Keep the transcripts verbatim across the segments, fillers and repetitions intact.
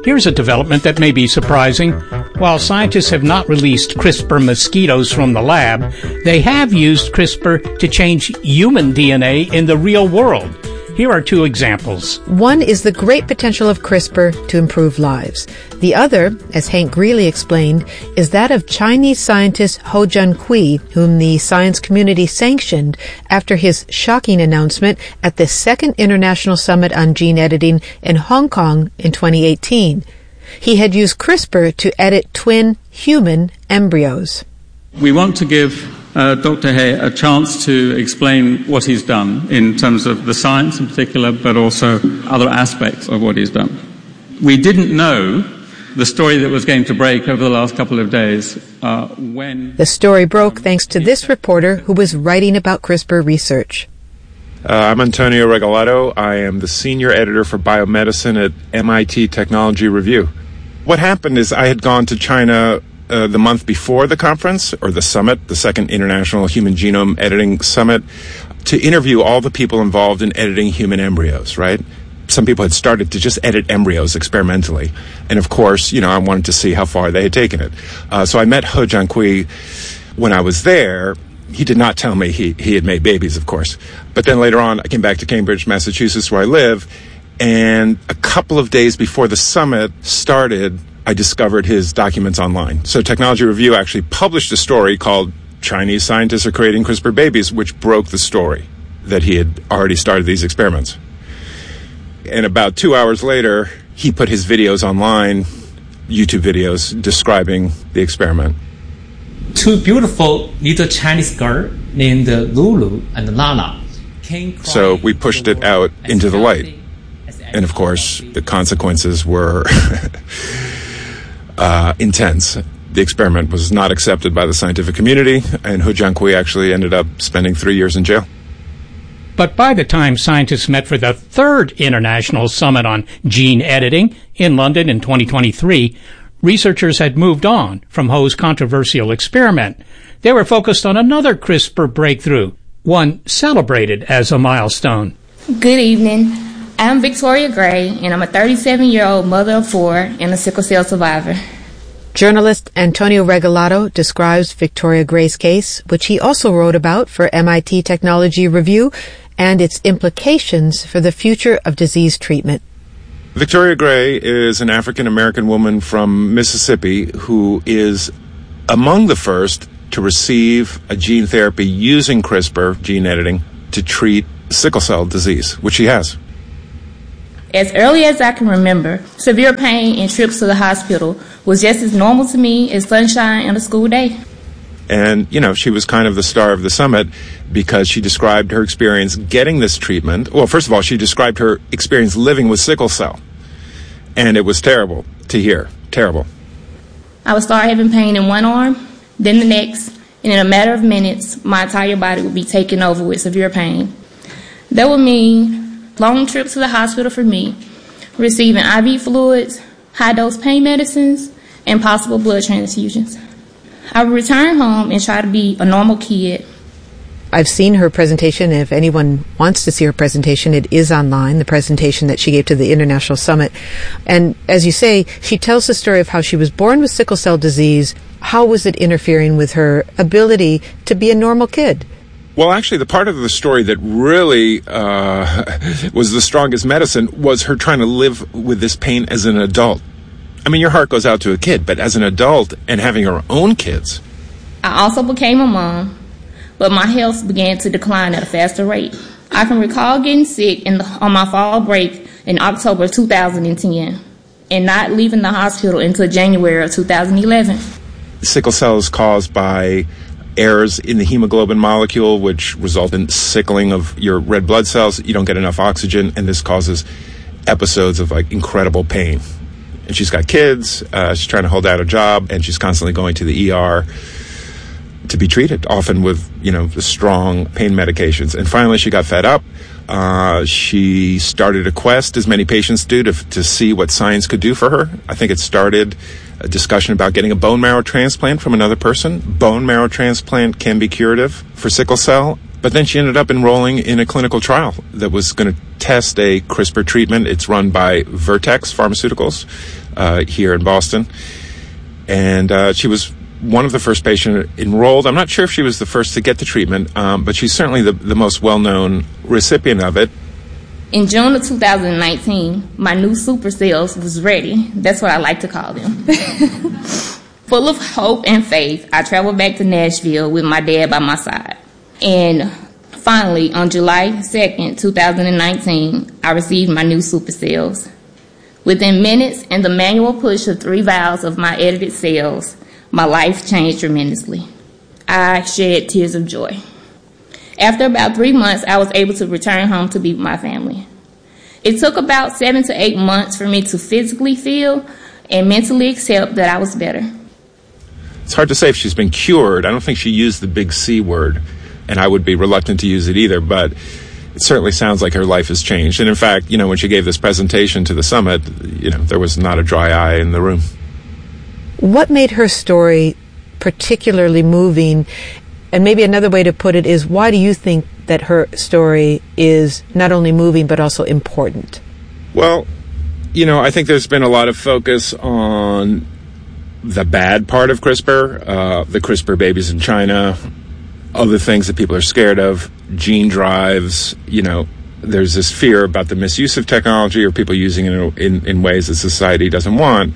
Here's a development that may be surprising. While scientists have not released CRISPR mosquitoes from the lab, they have used CRISPR to change human D N A in the real world. Here are two examples. One is the great potential of CRISPR to improve lives. The other, as Hank Greeley explained, is that of Chinese scientist Ho Jiankui, whom the science community sanctioned after his shocking announcement at the Second International Summit on Gene Editing in Hong Kong in twenty eighteen. He had used CRISPR to edit twin human embryos. We want to give Uh, Doctor He a chance to explain what he's done in terms of the science in particular, but also other aspects of what he's done. We didn't know the story that was going to break over the last couple of days uh, when... The story broke thanks to this reporter who was writing about CRISPR research. Uh, I'm Antonio Regalado. I am the senior editor for biomedicine at M I T Technology Review. What happened is I had gone to China Uh, the month before the conference, or the summit, the Second International Human Genome Editing Summit, to interview all the people involved in editing human embryos, right? Some people had started to just edit embryos experimentally. And of course, you know, I wanted to see how far they had taken it. Uh, so I met Ho Jiankui when I was there. He did not tell me he, he had made babies, of course. But then later on, I came back to Cambridge, Massachusetts, where I live. And a couple of days before the summit started, I discovered his documents online. So Technology Review actually published a story called Chinese Scientists Are Creating CRISPR Babies, which broke the story that he had already started these experiments. And about two hours later, he put his videos online, YouTube videos, describing the experiment. Two beautiful little Chinese girls named Lulu and Lana came. So we pushed it out into the light. And of course, the consequences were uh, intense. The experiment was not accepted by the scientific community, and Ho Jiankui actually ended up spending three years in jail. But by the time scientists met for the third International Summit on Gene Editing in London in twenty twenty-three, researchers had moved on from Ho's controversial experiment. They were focused on another CRISPR breakthrough, one celebrated as a milestone. Good evening. I'm Victoria Gray, and I'm a thirty-seven-year-old mother of four and a sickle cell survivor. Journalist Antonio Regalado describes Victoria Gray's case, which he also wrote about for M I T Technology Review, and its implications for the future of disease treatment. Victoria Gray is an African-American woman from Mississippi who is among the first to receive a gene therapy using CRISPR, gene editing, to treat sickle cell disease, which she has. As early as I can remember, severe pain and trips to the hospital was just as normal to me as sunshine on a school day. And, you know, she was kind of the star of the summit because she described her experience getting this treatment. Well, first of all, she described her experience living with sickle cell. And it was terrible to hear. Terrible. I would start having pain in one arm, then the next, and in a matter of minutes, my entire body would be taken over with severe pain. That would mean long trips to the hospital for me, receiving I V fluids, high-dose pain medicines, and possible blood transfusions. I would return home and try to be a normal kid. I've seen her presentation. If anyone wants to see her presentation, it is online, the presentation that she gave to the International Summit. And as you say, she tells the story of how she was born with sickle cell disease. How was it interfering with her ability to be a normal kid? Well, actually, the part of the story that really uh, was the strongest medicine was her trying to live with this pain as an adult. I mean, your heart goes out to a kid, but as an adult and having her own kids. I also became a mom, but my health began to decline at a faster rate. I can recall getting sick in the, on my fall break in October two thousand ten and not leaving the hospital until January of two thousand eleven. Sickle cell is caused by errors in the hemoglobin molecule, which result in sickling of your red blood cells. You don't get enough oxygen, and this causes episodes of like incredible pain. And she's got kids, uh, she's trying to hold out a job, and she's constantly going to the E R to be treated, often with, you know, the strong pain medications. And finally she got fed up Uh, she started a quest, as many patients do, to, to see what science could do for her. I think it started a discussion about getting a bone marrow transplant from another person. Bone marrow transplant can be curative for sickle cell. But then she ended up enrolling in a clinical trial that was going to test a CRISPR treatment. It's run by Vertex Pharmaceuticals uh, here in Boston. And uh, she was one of the first patients enrolled. I'm not sure if she was the first to get the treatment, um, but she's certainly the, the most well-known recipient of it. In June of two thousand nineteen, my new super cells was ready. That's what I like to call them. Full of hope and faith, I traveled back to Nashville with my dad by my side. And finally, on July second, two thousand nineteen, I received my new super cells. Within minutes and the manual push of three vials of my edited cells, my life changed tremendously. I shed tears of joy. After about three months, I was able to return home to be with my family. It took about seven to eight months for me to physically feel and mentally accept that I was better. It's hard to say if she's been cured. I don't think she used the big C word, and I would be reluctant to use it either, but it certainly sounds like her life has changed. And in fact, you know, when she gave this presentation to the summit, you know, there was not a dry eye in the room. What made her story particularly moving? And maybe another way to put it is, why do you think that her story is not only moving but also important? Well, you know, I think there's been a lot of focus on the bad part of CRISPR, uh, the CRISPR babies in China, other things that people are scared of, gene drives. You know, there's this fear about the misuse of technology or people using it in, in ways that society doesn't want.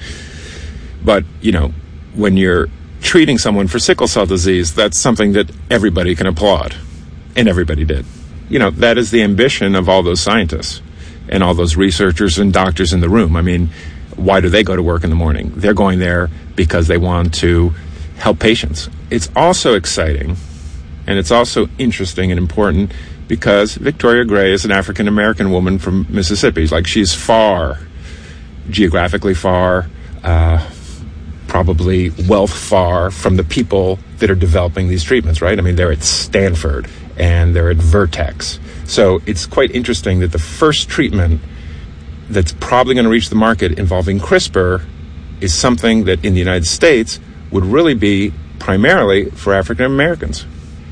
But, you know, when you're treating someone for sickle cell disease, that's something that everybody can applaud. And everybody did. You know, that is the ambition of all those scientists and all those researchers and doctors in the room. I mean, why do they go to work in the morning? They're going there because they want to help patients. It's also exciting, and it's also interesting and important because Victoria Gray is an African-American woman from Mississippi. Like, she's far, geographically far, uh, probably wealth far from the people that are developing these treatments, right? I mean, they're at Stanford and they're at Vertex. So it's quite interesting that the first treatment that's probably going to reach the market involving CRISPR is something that in the United States would really be primarily for African Americans.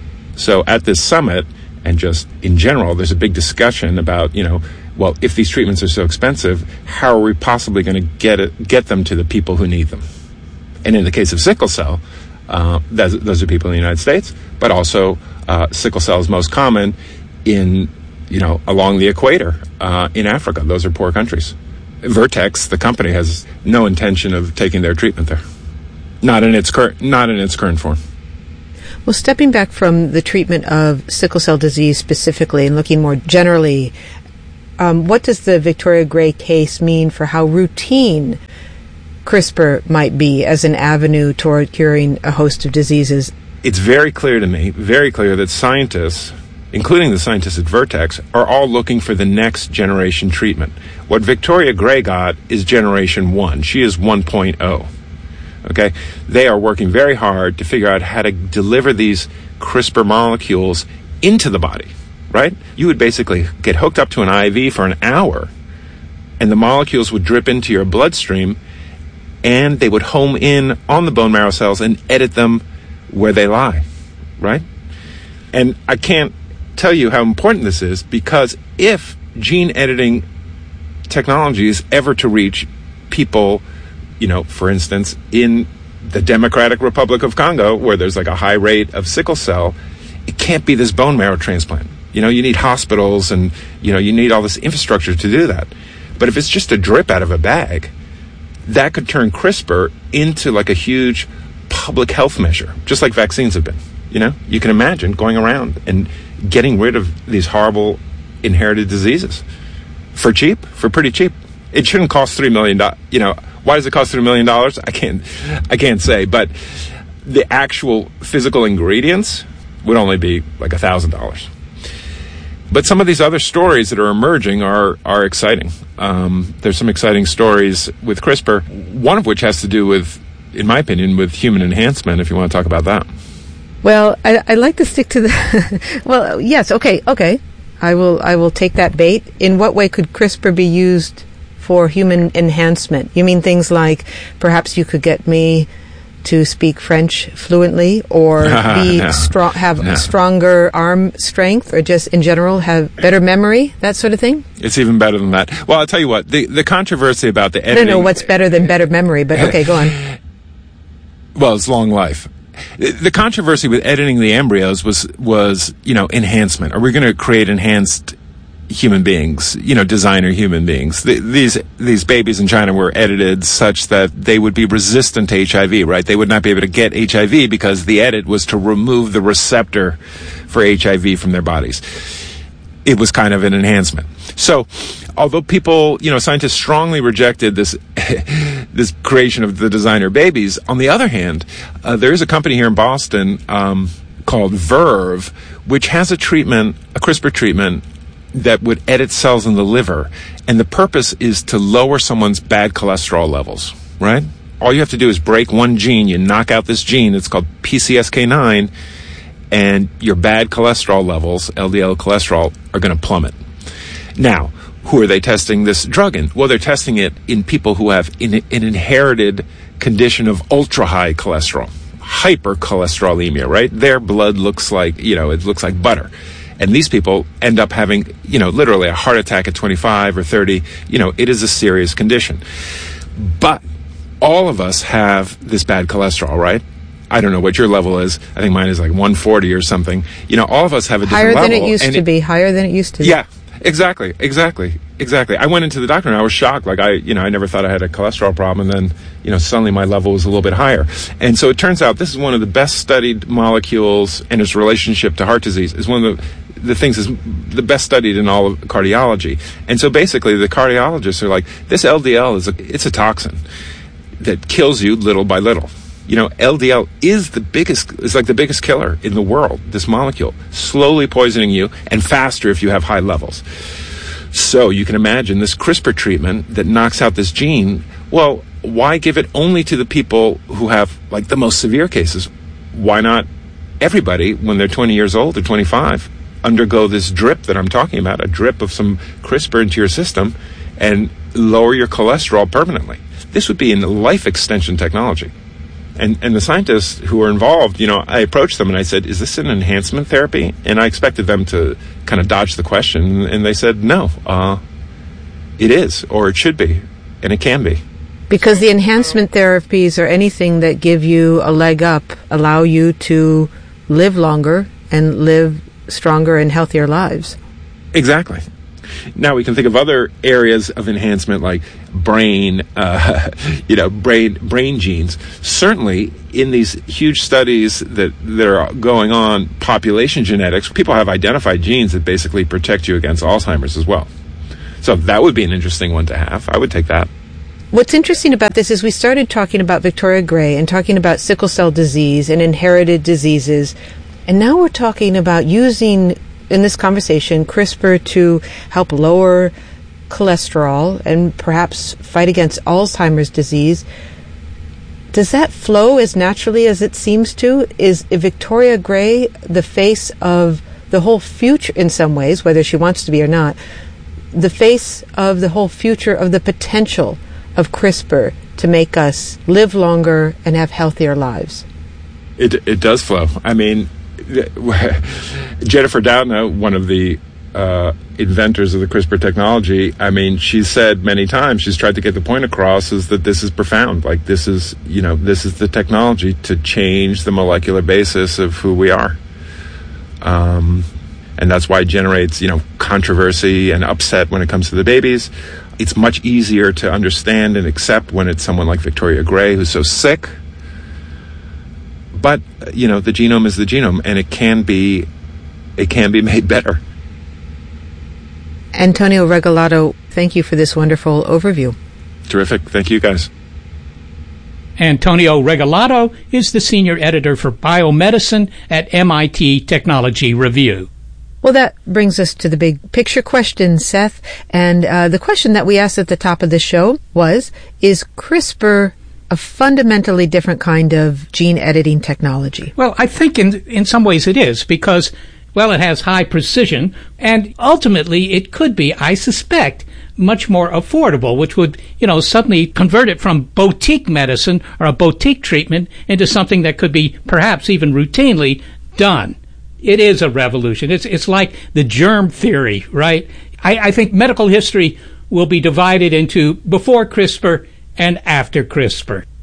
So at this summit, and just in general, there's a big discussion about, you know, well, if these treatments are so expensive, how are we possibly going to get it, get them to the people who need them? And in the case of sickle cell, uh, those, those are people in the United States, but also uh, sickle cell is most common in, you know, along the equator uh, in Africa. Those are poor countries. Vertex, the company, has no intention of taking their treatment there, not in its current, not in its current form. Well, stepping back from the treatment of sickle cell disease specifically and looking more generally, um, what does the Victoria Gray case mean for how routine CRISPR might be as an avenue toward curing a host of diseases? It's very clear to me, very clear that scientists, including the scientists at Vertex, are all looking for the next generation treatment. What Victoria Gray got is generation one. She is one point oh. Okay? They are working very hard to figure out how to deliver these CRISPR molecules into the body, right? You would basically get hooked up to an I V for an hour, and the molecules would drip into your bloodstream, and they would home in on the bone marrow cells and edit them where they lie, right? And I can't tell you how important this is, because if gene editing technology is ever to reach people, you know, for instance, in the Democratic Republic of Congo, where there's like a high rate of sickle cell, it can't be this bone marrow transplant. You know, you need hospitals and, you know, you need all this infrastructure to do that. But if it's just a drip out of a bag, that could turn CRISPR into like a huge public health measure, just like vaccines have been. You know, you can imagine going around and getting rid of these horrible inherited diseases for cheap, for pretty cheap. It shouldn't cost three million dollars. You know, why does it cost three million dollars? I can't, I can't say, but the actual physical ingredients would only be like a thousand dollars. But some of these other stories that are emerging are are exciting. Um, there's some exciting stories with CRISPR, one of which has to do with, in my opinion, with human enhancement, if you want to talk about that. Well, I, I'd like to stick to the... well, yes, okay, okay. I will I will take that bait. In what way could CRISPR be used for human enhancement? You mean things like perhaps you could get me to speak French fluently, or be no. strong, have no. stronger arm strength, or just in general have better memory, that sort of thing? It's even better than that. Well, I'll tell you what, the, the controversy about the editing... I don't know what's better than better memory, but okay, go on. Well, it's long life. The, the controversy with editing the embryos was, was, you know, enhancement. Are we going to create enhanced human beings, you know, designer human beings? The, these these babies in China were edited such that they would be resistant to H I V, right? They would not be able to get H I V because the edit was to remove the receptor for H I V from their bodies. It was kind of an enhancement. So, although people, you know, scientists strongly rejected this this creation of the designer babies, on the other hand, uh, there is a company here in Boston um, called Verve, which has a treatment, a CRISPR treatment, that would edit cells in the liver, and the purpose is to lower someone's bad cholesterol levels, right? All you have to do is break one gene, you knock out this gene, it's called P C S K nine, and your bad cholesterol levels, L D L cholesterol, are going to plummet. Now, who are they testing this drug in? Well, they're testing it in people who have in, an inherited condition of ultra-high cholesterol, hypercholesterolemia, right? Their blood looks like, you know, it looks like butter. And these people end up having, you know, literally a heart attack at twenty-five or thirty. You know, it is a serious condition. But all of us have this bad cholesterol, right? I don't know what your level is. I think mine is like one forty or something. You know, all of us have a different higher level. Higher than it used to it, be. Higher than it used to be. Yeah, exactly, exactly, exactly. I went into the doctor and I was shocked. Like I, you know, I never thought I had a cholesterol problem, and then, you know, suddenly my level was a little bit higher. And so it turns out this is one of the best studied molecules, and its relationship to heart disease is one of the the things is the best studied in all of cardiology. And so basically the cardiologists are like, this L D L is a, it's a toxin that kills you little by little. You know, L D L is the biggest, it's like the biggest killer in the world, this molecule, slowly poisoning you, and faster if you have high levels. So you can imagine this CRISPR treatment that knocks out this gene. Well, why give it only to the people who have like the most severe cases? Why not everybody, when they're twenty years old or twenty-five, undergo this drip that I'm talking about, a drip of some CRISPR into your system, and lower your cholesterol permanently? This would be in life extension technology. And and the scientists who were involved, you know, I approached them and I said, is this an enhancement therapy? And I expected them to kind of dodge the question, and they said, no, uh, it is, or it should be, and it can be. Because the enhancement therapies are anything that give you a leg up, allow you to live longer and live stronger and healthier lives. Exactly. Now we can think of other areas of enhancement like brain, uh, you know, brain brain genes. Certainly, in these huge studies that, that are going on, population genetics, people have identified genes that basically protect you against Alzheimer's as well. So that would be an interesting one to have. I would take that. What's interesting about this is we started talking about Victoria Gray and talking about sickle cell disease and inherited diseases. And now we're talking about using, in this conversation, CRISPR to help lower cholesterol and perhaps fight against Alzheimer's disease. Does that flow as naturally as it seems to? Is Victoria Gray the face of the whole future in some ways, whether she wants to be or not, the face of the whole future of the potential of CRISPR to make us live longer and have healthier lives? It it does flow. I mean, Jennifer Doudna, one of the uh, inventors of the CRISPR technology, I mean, she's said many times, she's tried to get the point across, is that this is profound. Like, this is, you know, this is the technology to change the molecular basis of who we are. Um, and that's why it generates, you know, controversy and upset when it comes to the babies. It's much easier to understand and accept when it's someone like Victoria Gray, who's so sick. But, you know, the genome is the genome, and it can be, it can be made better. Antonio Regalado, thank you for this wonderful overview. Terrific. Thank you, guys. Antonio Regalado is the senior editor for biomedicine at M I T Technology Review. Well, that brings us to the big picture question, Seth. And uh, the question that we asked at the top of the show was, is CRISPR a fundamentally different kind of gene editing technology? Well, I think in in some ways it is, because Well, it has high precision, and ultimately it could be, I suspect, much more affordable, which would, you know, suddenly convert it from boutique medicine or a boutique treatment into something that could be perhaps even routinely done. It is a revolution. It's it's like the germ theory, right? I, I think medical history will be divided into before CRISPR and after CRISPR.